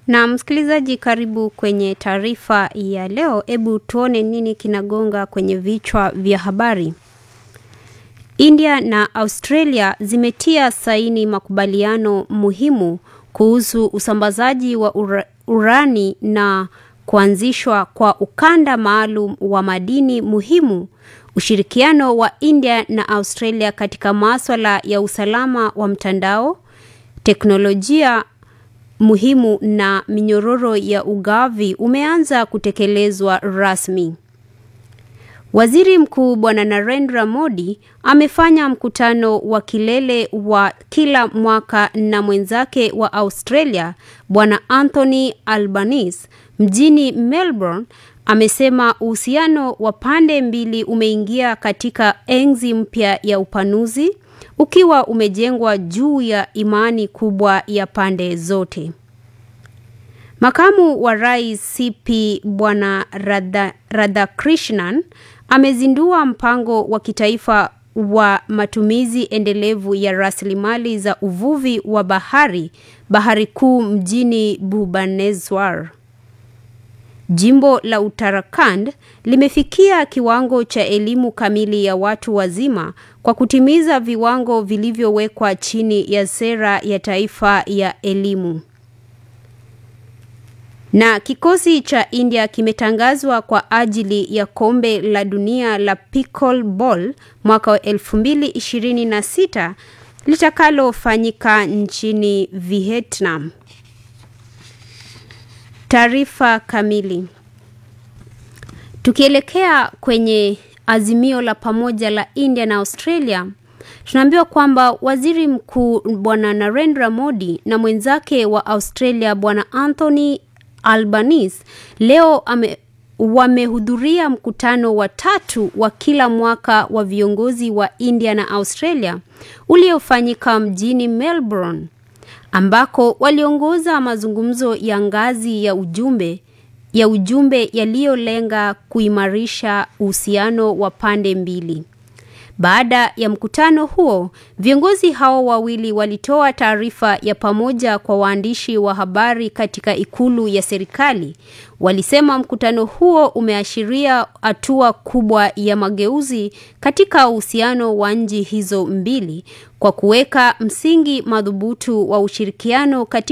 Na msikilizaji, karibu kwenye taarifa ya leo. Hebu tuone nini kinagonga kwenye vichwa vya habari. India na Australia zimetia saini makubaliano muhimu kuhusu usambazaji wa urani na kuanzishwa kwa ukanda maalum wa madini muhimu. Ushirikiano wa India na Australia katika masuala ya usalama wa mtandao, teknolojia muhimu na minyororo ya ugavi umeanza kutekelezwa rasmi. Waziri Mkuu Bwana Narendra Modi amefanya mkutano wa kilele wa kila mwaka na mwenzake wa Australia Bwana Anthony Albanese mjini Melbourne. Amesema uhusiano wa pande mbili umeingia katika enzi mpya ya upanuzi, ukiwa umejengwa juu ya imani kubwa ya pande zote. Makamu wa Rais CP Bwana Radhakrishnan amezindua mpango wa kitaifa wa matumizi endelevu ya rasilimali za uvuvi wa bahari kuu mjini Bhubaneswar. Jimbo la Uttarakhand limefikia kiwango cha elimu kamili ya watu wazima kwa kutimiza viwango vilivyowekwa chini ya sera ya taifa ya elimu. Na kikosi cha India kimetangazwa kwa ajili ya kombe la dunia la pickleball mwaka 2026 litakalofanyika nchini Vietnam. Taarifa kamili. Tukielekea kwenye azimio la pamoja la India na Australia, tunaambiwa kwamba Waziri Mkuu Bwana Narendra Modi na mwenzake wa Australia Bwana Anthony Albanese leo wamehudhuria mkutano wa 3 wa kila mwaka wa viongozi wa India na Australia uliofanyika mjini Melbourne, ambako waliongoza mazungumzo ya ngazi ya ujumbe yaliyolenga kuimarisha uhusiano wa pande mbili. Baada ya mkutano huo, viongozi hao wawili walitoa taarifa ya pamoja kwa waandishi wa habari katika ikulu ya serikali. Walisema mkutano huo umeashiria hatua kubwa ya mageuzi katika uhusiano wa nchi hizo mbili kwa kuweka msingi madhubuti wa ushirikiano katika